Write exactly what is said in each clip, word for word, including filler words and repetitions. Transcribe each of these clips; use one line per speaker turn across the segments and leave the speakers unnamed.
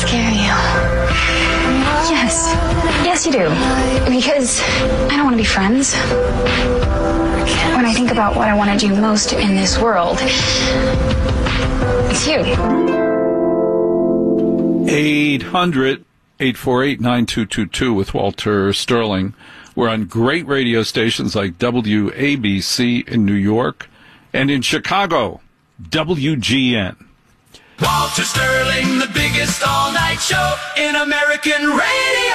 scare you. Yes. Yes, you do. Because I don't want to be friends. When I think about what I want to do most in this world, it's you.
eight hundred, eight four eight, nine two two two with Walter Sterling. We're on great radio stations like W A B C in New York and in Chicago, W G N.
Walter Sterling, the biggest all-night show in American radio.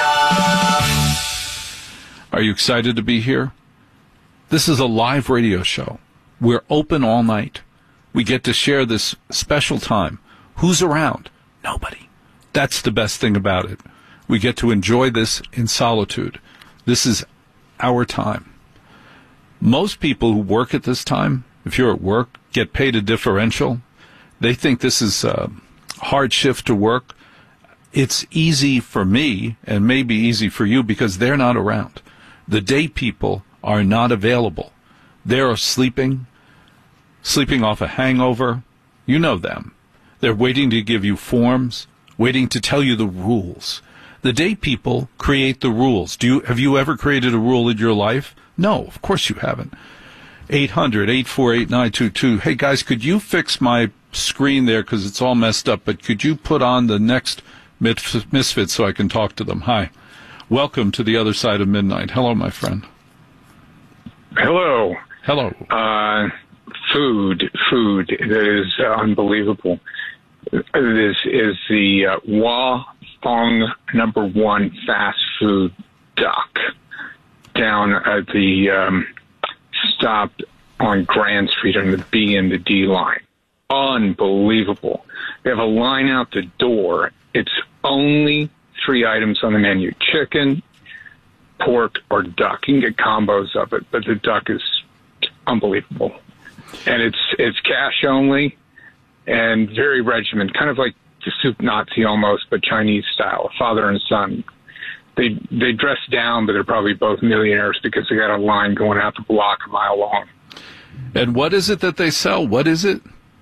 Are you excited to be here? This is a live radio show. We're open all night. We get to share this special time. Who's around? Nobody. That's the best thing about it. We get to enjoy this in solitude. This is our time. Most people who work at this time, if you're at work, get paid a differential. They think this is a hard shift to work. It's easy for me and maybe easy for you because they're not around. The day people are not available. They're sleeping, sleeping off a hangover. You know them. They're waiting to give you forms, waiting to tell you the rules. The day people create the rules. Do you have you ever created a rule in your life? No, of course you haven't. eight hundred, eight four eight, nine two two. Hey, guys, could you fix my screen there because it's all messed up, but could you put on the next Misfits so I can talk to them? Hi. Welcome to the other side of midnight. Hello, my friend.
Hello.
Hello.
Uh, food, food that is uh, unbelievable. This is the uh, Hua Fong number one fast food duck down at the um, stop on Grand Street on the B and the D line. Unbelievable. They have a line out the door. It's only three items on the menu: chicken, pork, or duck. You can get combos of it, but the duck is unbelievable. And it's it's cash only and very regimented, kind of like the Soup Nazi almost, but Chinese style, father and son. They they dress down, but they're probably both millionaires because they got a line going out the block a mile long.
And what is it that they sell? What is it?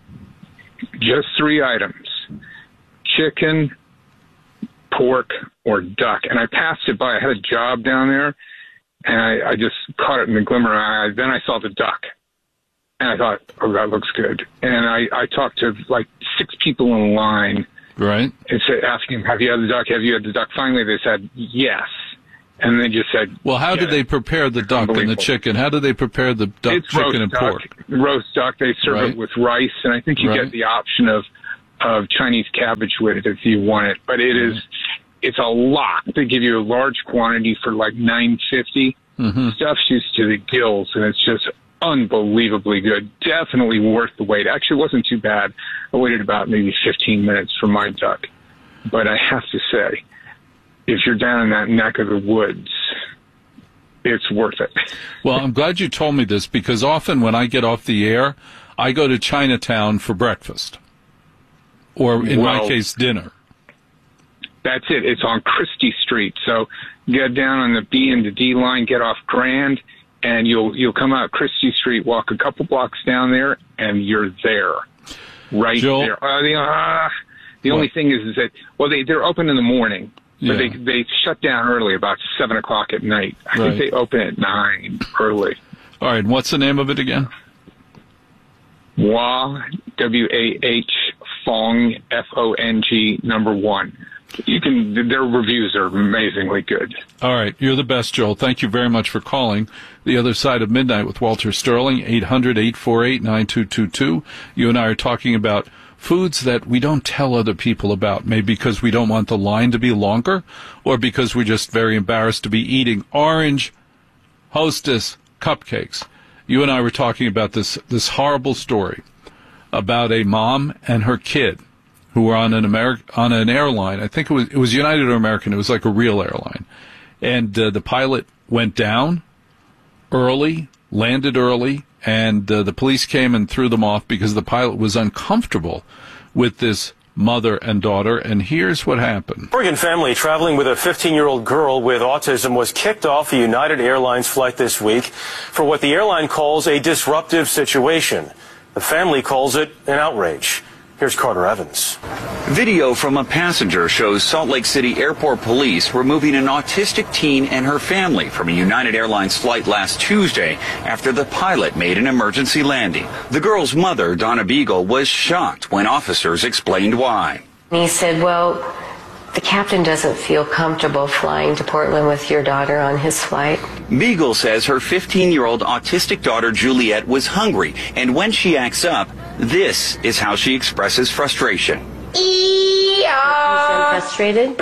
Just three items: chicken, pork, or duck. And I passed it by. I had a job down there, and I, I just caught it in the glimmer of my eye. Then I saw the duck, and I thought, oh, that looks good. And I, I talked to like six people in line.
Right.
And said, asking them, have you had the duck? Have you had the duck? Finally, they said, yes. And they just said,
well, how did they prepare the duck and the chicken? How do they prepare the duck,
it's
chicken, and
duck,
pork?
Roast duck. They serve
right.
it with rice, and I think you
right.
get the option of of Chinese cabbage with it if you want it. But it is, it's a lot. They give you a large quantity for like nine fifty.
Mm-hmm.
Stuff's used to the gills, and it's just unbelievably good. Definitely worth the wait. Actually, it wasn't too bad. I waited about maybe fifteen minutes for my duck. But I have to say, if you're down in that neck of the woods, it's worth it.
Well, I'm glad you told me this, because often when I get off the air, I go to Chinatown for breakfast. Or, in
well,
my case, dinner.
That's it. It's on Christie Street. So get down on the B and the D line, get off Grand, and you'll you'll come out Christie Street, walk a couple blocks down there, and you're there. Right
Joel,
there. Uh, the uh, the only thing is, is that, well, they, they're open in the morning. But
yeah.
they they shut down early, about seven o'clock at night. I
right.
think they open at nine early.
All right, and what's the name of it again?
Hua, W A H, Fong, F O N G, number one. You can. Their reviews are amazingly good.
All right, you're the best, Joel. Thank you very much for calling The Other Side of Midnight with Walter Sterling. eight hundred, eight four eight, nine two two two. You and I are talking about foods that we don't tell other people about, maybe because we don't want the line to be longer, or because we're just very embarrassed to be eating orange Hostess cupcakes. You and I were talking about this this horrible story about a mom and her kid who were on an Ameri- on an airline. I think it was it was United or American. It was like a real airline, and uh, the pilot went down early, landed early. And uh, the police came and threw them off because the pilot was uncomfortable with this mother and daughter. And here's what happened.
Oregon family traveling with a fifteen-year-old girl with autism was kicked off a United Airlines flight this week for what the airline calls a disruptive situation. The family calls it an outrage. Here's Carter Evans.
Video from a passenger shows Salt Lake City Airport police removing an autistic teen and her family from a United Airlines flight last Tuesday after the pilot made an emergency landing. The girl's mother, Donna Beagle, was shocked when officers explained why.
He said, well, the captain doesn't feel comfortable flying to Portland with your daughter on his flight.
Beagle says her fifteen-year-old autistic daughter, Juliet, was hungry, and when she acts up, this is how she expresses frustration.
Yeah. Frustrated?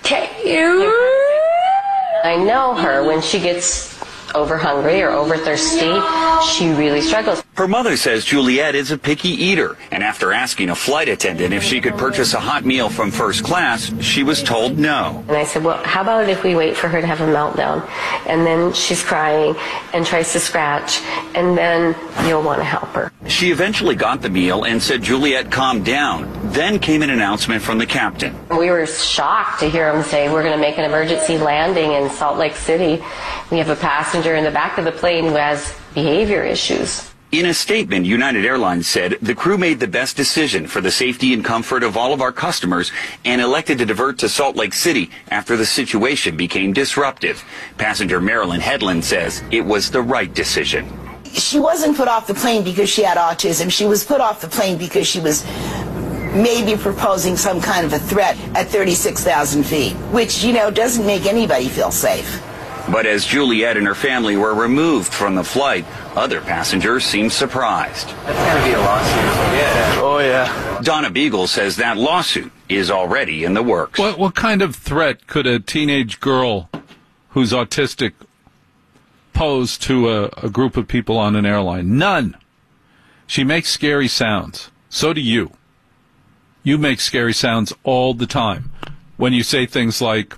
I know her. When she gets over hungry or over thirsty, she really struggles.
Her mother says Juliet is a picky eater, and after asking a flight attendant if she could purchase a hot meal from first class, she was told no.
And I said, well, how about if we wait for her to have a meltdown, and then she's crying and tries to scratch, and then you'll want to help her.
She eventually got the meal and said Juliet calmed down. Then came an announcement from the captain.
We were shocked to hear him say, we're going to make an emergency landing in Salt Lake City. We have a passenger in the back of the plane who has behavior issues.
In a statement, United Airlines said the crew made the best decision for the safety and comfort of all of our customers and elected to divert to Salt Lake City after the situation became disruptive. Passenger Marilyn Headland says it was the right decision.
She wasn't put off the plane because she had autism. She was put off the plane because she was maybe proposing some kind of a threat at thirty-six thousand feet, which, you know, doesn't make anybody feel safe.
But as Juliet and her family were removed from the flight, other passengers seemed surprised.
That's going to be a lawsuit. Yeah. Oh, yeah.
Donna Beagle says that lawsuit is already in the works.
What, what kind of threat could a teenage girl who's autistic pose to a, a group of people on an airline? None. She makes scary sounds. So do you. You make scary sounds all the time when you say things like,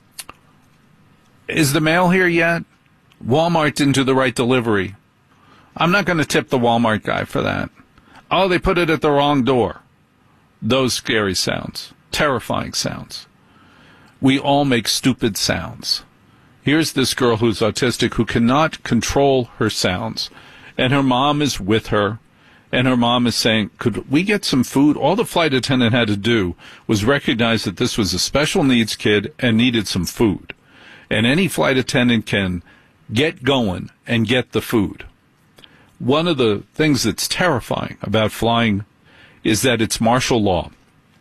is the mail here yet? Walmart didn't do the right delivery. I'm not going to tip the Walmart guy for that. Oh, they put it at the wrong door. Those scary sounds. Terrifying sounds. We all make stupid sounds. Here's this girl who's autistic who cannot control her sounds, and her mom is with her, and her mom is saying, could we get some food? All the flight attendant had to do was recognize that this was a special needs kid and needed some food. And any flight attendant can get going and get the food. One of the things that's terrifying about flying is that it's martial law.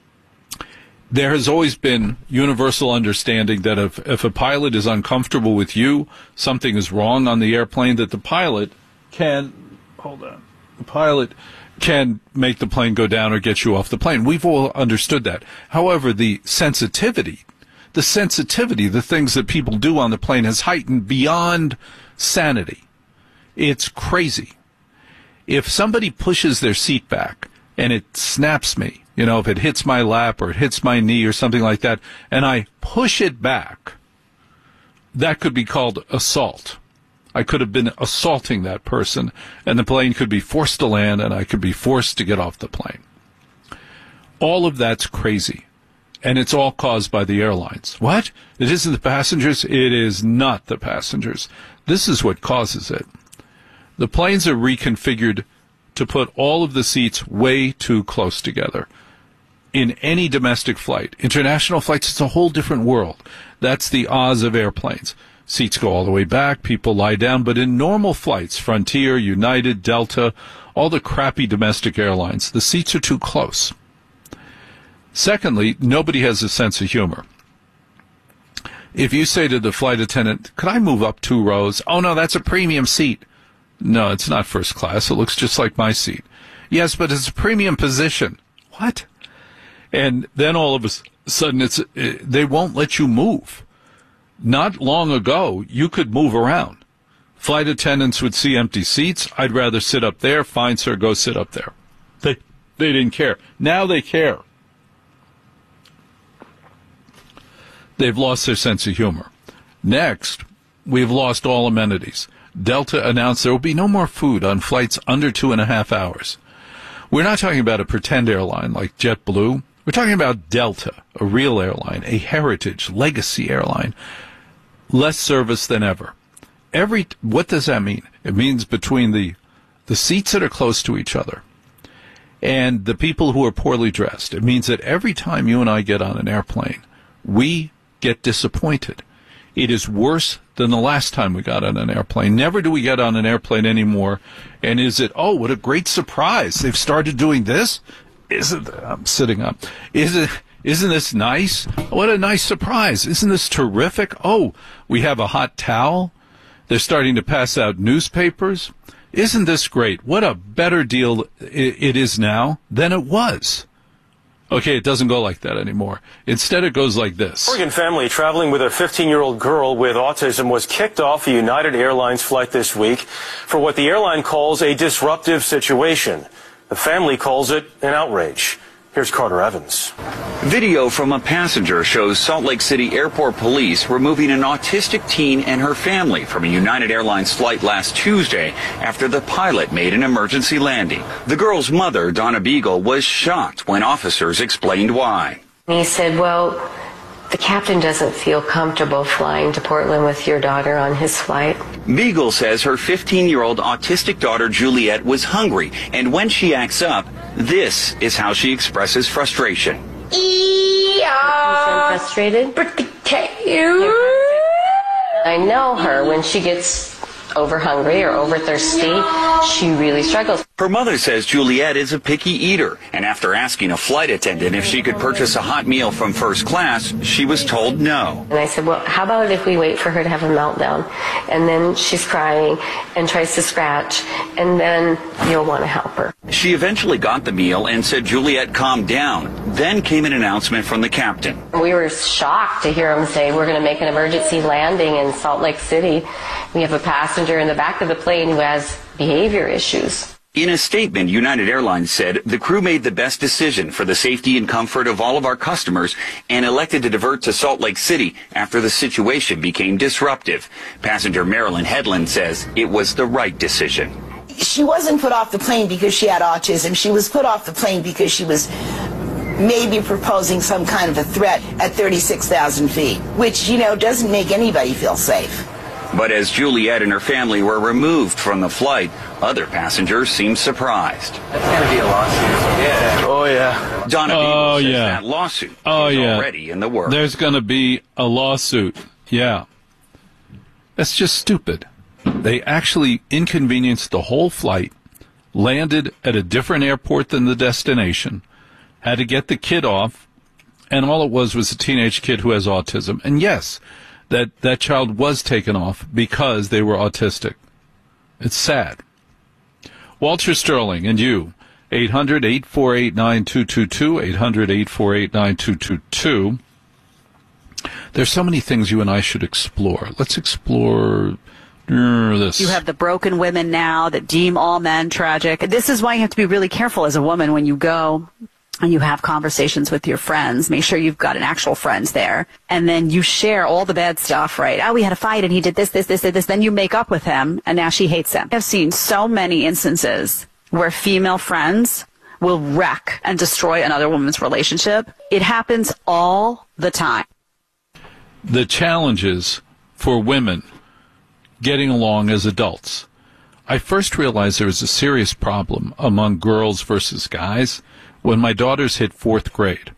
There has always been universal understanding that if, if a pilot is uncomfortable with you, something is wrong on the airplane, that the pilot can, hold on, the pilot can make the plane go down or get you off the plane. We've all understood that. However, the sensitivity The sensitivity, the things that people do on the plane has heightened beyond sanity. It's crazy. If somebody pushes their seat back and it snaps me, you know, if it hits my lap or it hits my knee or something like that, and I push it back, that could be called assault. I could have been assaulting that person, and the plane could be forced to land, and I could be forced to get off the plane. All of that's crazy. And it's all caused by the airlines. What? It isn't the passengers? It is not the passengers. This is what causes it. The planes are reconfigured to put all of the seats way too close together. In any domestic flight, international flights, it's a whole different world. That's the Oz of airplanes. Seats go all the way back, people lie down, but in normal flights, Frontier, United, Delta, all the crappy domestic airlines, the seats are too close. Secondly, nobody has a sense of humor. If you say to the flight attendant, could I move up two rows? Oh, no, that's a premium seat. No, it's not first class. It looks just like my seat. Yes, but it's a premium position. What? And then all of a sudden, it's they won't let you move. Not long ago, you could move around. Flight attendants would see empty seats. I'd rather sit up there. Fine, sir, go sit up there. They, they didn't care. Now they care. They've lost their sense of humor. Next, we've lost all amenities. Delta announced there will be no more food on flights under two and a half hours. We're not talking about a pretend airline like JetBlue. We're talking about Delta, a real airline, a heritage, legacy airline. Less service than ever. Every, what does that mean? It means between the, the seats that are close to each other and the people who are poorly dressed. It means that every time you and I get on an airplane, we get disappointed. It is worse than the last time we got on an airplane. Never do we get on an airplane anymore. And is it, oh, what a great surprise. They've started doing this? Isn't, I'm sitting up. Is it, isn't this nice? What a nice surprise. Isn't this terrific? Oh, we have a hot towel. They're starting to pass out newspapers. Isn't this great? What a better deal it is now than it was. Okay, it doesn't go like that anymore. Instead, it goes like this.
An Oregon family traveling with a fifteen-year-old girl with autism was kicked off a United Airlines flight this week for what the airline calls a disruptive situation. The family calls it an outrage. Here's Carter Evans.
Video from a passenger shows Salt Lake City Airport police removing an autistic teen and her family from a United Airlines flight last Tuesday after the pilot made an emergency landing. The girl's mother, Donna Beagle, was shocked when officers explained why.
He said, well, the captain doesn't feel comfortable flying to Portland with your daughter on his flight.
Beagle says her fifteen-year-old autistic daughter, Juliet, was hungry, and when she acts up, this is how she expresses frustration.
You sound frustrated? I know her. When she gets over hungry or over thirsty, she really struggles.
Her mother says Juliet is a picky eater, and after asking a flight attendant if she could purchase a hot meal from first class, she was told no.
And I said, well, how about if we wait for her to have a meltdown, and then she's crying and tries to scratch, and then you'll want to help her.
She eventually got the meal and said Juliet calmed down. Then came an announcement from the captain.
We were shocked to hear him say, we're going to make an emergency landing in Salt Lake City. We have a passenger in the back of the plane who has behavior issues.
In a statement, United Airlines said the crew made the best decision for the safety and comfort of all of our customers and elected to divert to Salt Lake City after the situation became disruptive. Passenger Marilyn Headland says it was the right decision.
She wasn't put off the plane because she had autism. She was put off the plane because she was maybe proposing some kind of a threat at thirty-six thousand feet, which, you know, doesn't make anybody feel safe.
But as Juliet and her family were removed from the flight, other passengers seemed surprised.
That's going to be a lawsuit. Yeah. Oh, yeah.
Donna Beagle
Oh,
says
yeah.
that lawsuit
Oh,
is
yeah.
already in the works.
There's going to be a lawsuit. Yeah. That's just stupid. They actually inconvenienced the whole flight, landed at a different airport than the destination, had to get the kid off, and all it was was a teenage kid who has autism. And yes, that, that child was taken off because they were autistic. It's sad. Walter Sterling and you, eight hundred, eight four eight, nine two two two, eight hundred, eight four eight, nine two two two. There's so many things you and I should explore. Let's explore uh, this.
You have the broken women now that deem all men tragic. This is why you have to be really careful as a woman when you go and you have conversations with your friends. Make sure you've got an actual friends there. And then you share all the bad stuff, right? Oh, we had a fight and he did this, this, this, this. Then you make up with him and now she hates him. I've seen so many instances where female friends will wreck and destroy another woman's relationship. It happens all the time.
The challenges for women getting along as adults. I first realized there was a serious problem among girls versus guys when my daughters hit fourth grade.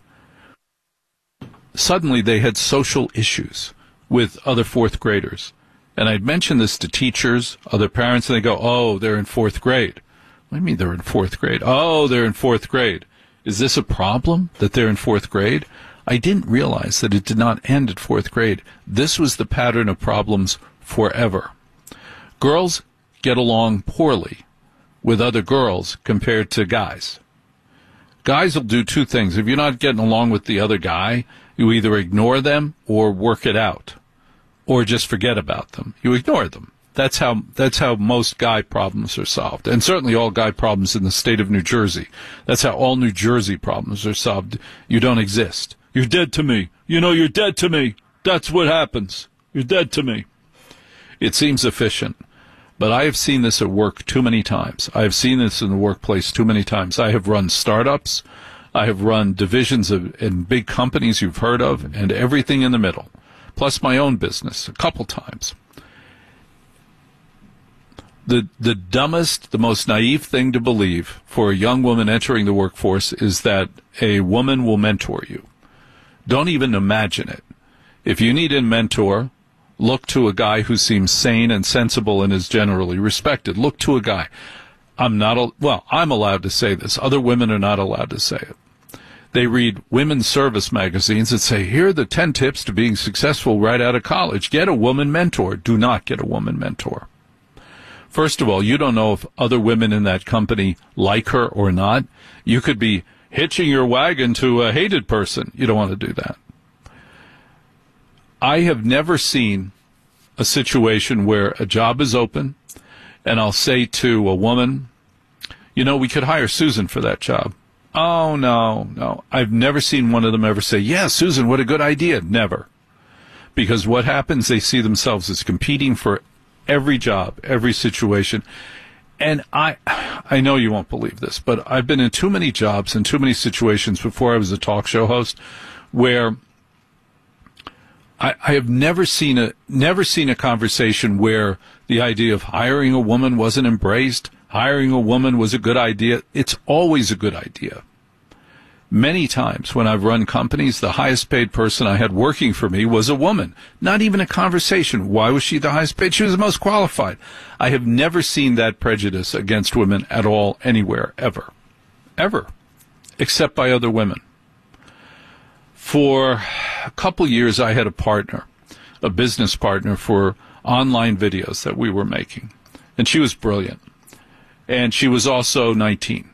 Suddenly they had social issues with other fourth graders. And I'd mention this to teachers, other parents, and they go, oh, they're in fourth grade. What do you mean they're in fourth grade? Oh, they're in fourth grade. Is this a problem that they're in fourth grade? I didn't realize that it did not end at fourth grade. This was the pattern of problems forever. Girls get along poorly with other girls compared to guys. Guys will do two things. If you're not getting along with the other guy, you either ignore them or work it out, or just forget about them. You ignore them. That's how that's how most guy problems are solved, and certainly all guy problems in the state of New Jersey. That's how all New Jersey problems are solved. You don't exist. You're dead to me. You know, you're dead to me. That's what happens. You're dead to me. It seems efficient. But I have seen this at work too many times. I have seen this in the workplace too many times. I have run startups. I have run divisions of in big companies you've heard of, and everything in the middle, plus my own business a couple times. The the dumbest, the most naive thing to believe for a young woman entering the workforce is that a woman will mentor you. Don't even imagine it. If you need a mentor, look to a guy who seems sane and sensible and is generally respected. Look to a guy. I'm not, a, well, I'm allowed to say this. Other women are not allowed to say it. They read women's service magazines that say, here are the ten tips to being successful right out of college. Get a woman mentor. Do not get a woman mentor. First of all, you don't know if other women in that company like her or not. You could be hitching your wagon to a hated person. You don't want to do that. I have never seen a situation where a job is open and I'll say to a woman, you know, we could hire Susan for that job. Oh, no, no. I've never seen one of them ever say, yeah, Susan, what a good idea. Never. Because what happens, they see themselves as competing for every job, every situation. And I I know you won't believe this, but I've been in too many jobs and too many situations before I was a talk show host where I, I have never seen a never seen a conversation where the idea of hiring a woman wasn't embraced, hiring a woman was a good idea. It's always a good idea. Many times when I've run companies, the highest paid person I had working for me was a woman. Not even a conversation. Why was she the highest paid? She was the most qualified. I have never seen that prejudice against women at all, anywhere, ever. Ever. Except by other women. For a couple years, I had a partner, a business partner for online videos that we were making. And she was brilliant. And she was also nineteen.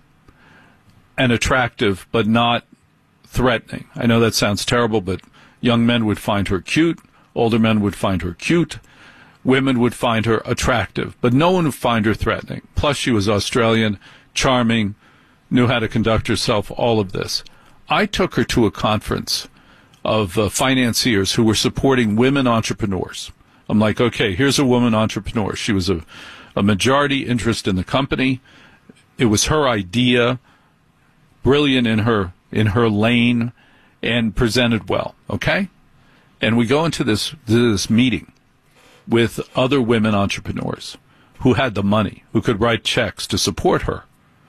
And attractive, but not threatening. I know that sounds terrible, but young men would find her cute. Older men would find her cute. Women would find her attractive, but no one would find her threatening. Plus, she was Australian, charming, knew how to conduct herself, all of this. I took her to a conference of uh, financiers who were supporting women entrepreneurs. I'm like, okay, here's a woman entrepreneur. She was a, a majority interest in the company. It was her idea. Brilliant in her in her lane and presented well, okay? And we go into this this meeting with other women entrepreneurs who had the money, who could write checks to support her.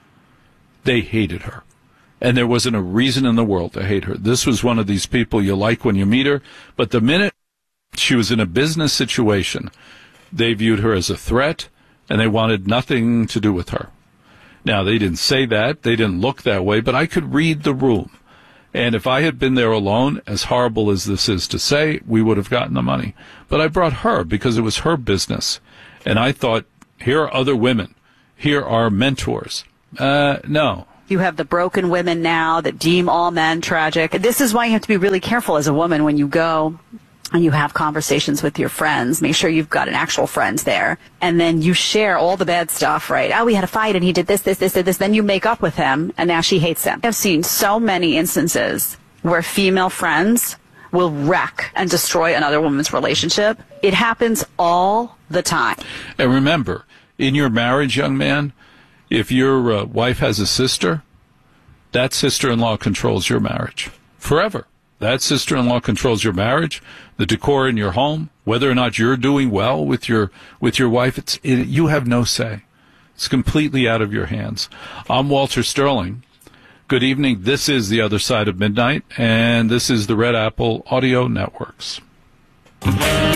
They hated her. And there wasn't a reason in the world to hate her. This was one of these people you like when you meet her, but the minute she was in a business situation, they viewed her as a threat, and they wanted nothing to do with her. Now, they didn't say that, they didn't look that way, but I could read the room. And if I had been there alone, as horrible as this is to say, we would have gotten the money. But I brought her because it was her business. And I thought, here are other women. Here are mentors. Uh, no.
You have the broken women now that deem all men tragic. This is why you have to be really careful as a woman when you go and you have conversations with your friends. Make sure you've got an actual friends there. And then you share all the bad stuff, right? Oh, we had a fight and he did this, this, this, this. Then you make up with him and now she hates him. I've seen so many instances where female friends will wreck and destroy another woman's relationship. It happens all the time.
And remember, in your marriage, young man, if your uh, wife has a sister, that sister-in-law controls your marriage forever. That sister-in-law controls your marriage, the decor in your home, whether or not you're doing well with your with your wife. It's it, you have no say. It's completely out of your hands. I'm Walter Sterling. Good evening. This is The Other Side of Midnight, and this is the Red Apple Audio Networks.
The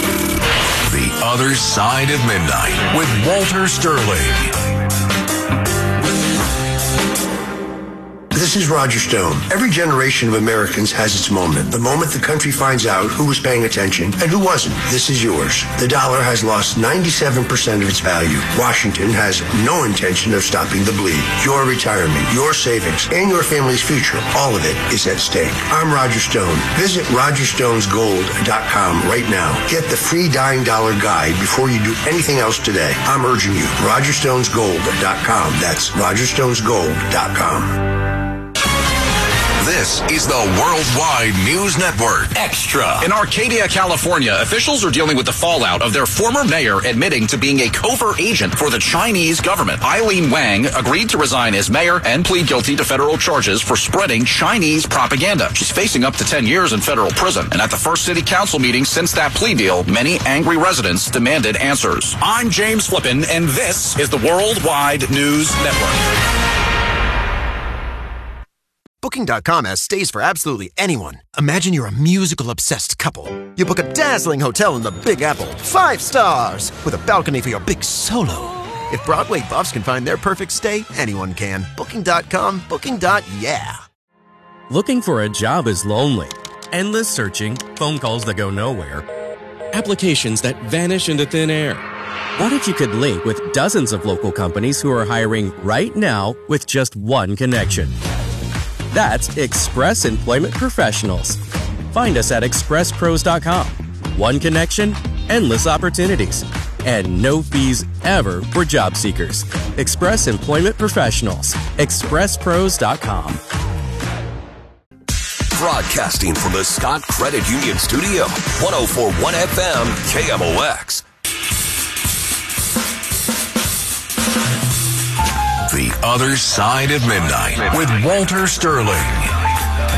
Other Side of Midnight with Walter Sterling.
This is Roger Stone. Every generation of Americans has its moment. The moment the country finds out who was paying attention and who wasn't. This is yours. The dollar has lost ninety-seven percent of its value. Washington has no intention of stopping the bleed. Your retirement, your savings, and your family's future, all of it is at stake. I'm Roger Stone. Visit roger stones gold dot com right now. Get the free Dying Dollar Guide before you do anything else today. I'm urging you. roger stones gold dot com. That's roger stones gold dot com.
This is the Worldwide News Network Extra.
In Arcadia, California, officials are dealing with the fallout of their former mayor admitting to being a covert agent for the Chinese government. Eileen Wang agreed to resign as mayor and plead guilty to federal charges for spreading Chinese propaganda. She's facing up to ten years in federal prison. And at the first city council meeting since that plea deal, many angry residents demanded answers. I'm James Flippin, and this is the Worldwide News Network.
Booking dot com has stays for absolutely anyone. Imagine you're a musical-obsessed couple. You book a dazzling hotel in the Big Apple, five stars, with a balcony for your big solo. If Broadway buffs can find their perfect stay, anyone can. Booking dot com, Booking. Yeah.
Looking for a job is lonely. Endless searching, phone calls that go nowhere, applications that vanish into thin air. What if you could link with dozens of local companies who are hiring right now with just one connection? That's Express Employment Professionals. Find us at express pros dot com. One connection, endless opportunities, and no fees ever for job seekers. Express Employment Professionals. express pros dot com.
Broadcasting from the Scott Credit Union Studio, one oh four point one F M, K M O X. The Other Side of Midnight with Walter Sterling.